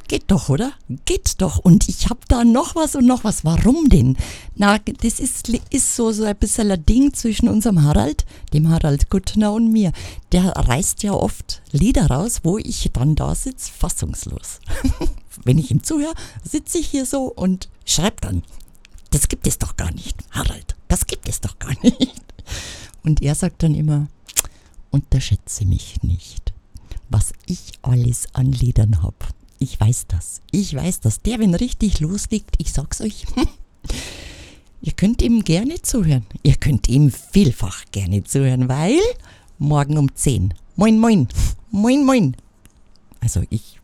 geht doch, oder? Geht doch. Und ich hab da noch was und noch was. Warum denn? Na, das ist so ein bisschen ein Ding zwischen unserem Harald, dem Harald Kuttner und mir. Der reißt ja oft Lieder raus, wo ich dann da sitze, fassungslos. Wenn ich ihm zuhöre, sitze ich hier so und schreibe dann. Das gibt es doch gar nicht, Harald. Das gibt es doch gar nicht. Und er sagt dann immer, unterschätze mich nicht, was ich alles an Liedern habe. Ich weiß das. Der, wenn richtig loslegt, ich sag's euch, ihr könnt ihm gerne zuhören. Ihr könnt ihm vielfach gerne zuhören, weil morgen um 10. Moin, moin. Moin, moin. Also ich